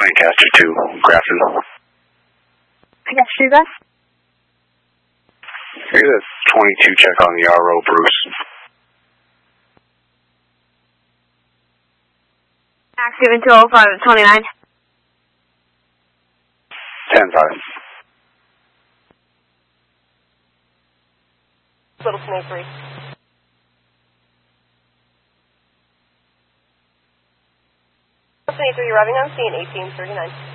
Lancaster 2, Grafton. Lancaster 2, guys. Get a 22 check on the RO, Bruce. Accident 205 at 29. 10-5. Littleton 83. Littleton 83, arriving on scene, 1839.